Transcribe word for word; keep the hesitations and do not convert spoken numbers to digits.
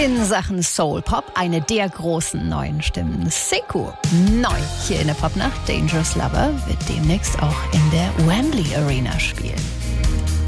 In Sachen Soul Pop eine der großen neuen Stimmen. Sekou, neu hier in der Popnacht. Dangerous Lover wird demnächst auch in der Wembley Arena spielen.